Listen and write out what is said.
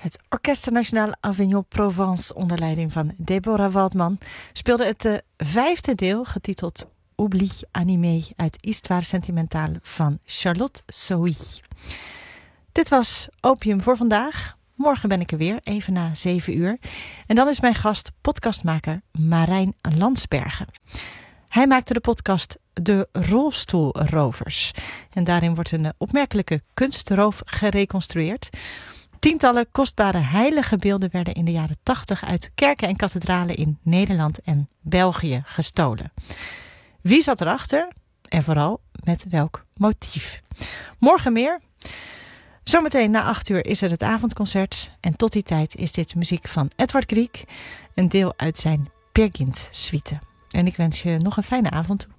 Het Orchestre National Avignon Provence onder leiding van Deborah Waldman speelde het vijfde deel getiteld Oubli animé uit Histoire sentimentale van Charlotte Sohi. Dit was Opium voor vandaag. Morgen ben ik er weer, even na 7 uur. En dan is mijn gast podcastmaker Marijn Landsbergen. Hij maakte de podcast De Rolstoelrovers. En daarin wordt een opmerkelijke kunstroof gereconstrueerd. Tientallen kostbare heilige beelden werden in de jaren 80 uit kerken en kathedralen in Nederland en België gestolen. Wie zat erachter? En vooral met welk motief? Morgen meer. Zometeen na 8 uur is er het avondconcert. En tot die tijd is dit muziek van Edward Grieg. Een deel uit zijn Peer Gynt suite. En ik wens je nog een fijne avond toe.